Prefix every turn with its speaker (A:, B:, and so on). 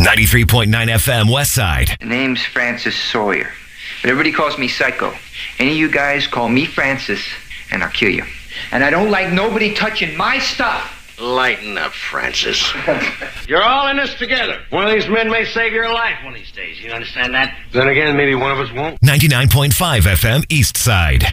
A: 93.9 FM West Side.
B: The name's Francis Sawyer, but everybody calls me Psycho. Any of you guys call me Francis, and I'll kill you. And I don't like nobody touching my stuff.
C: Lighten up, Francis. You're all in this together. One of these men may save your life one of these days. You understand that? Then again, maybe one of us won't.
A: 99.5 FM East Side.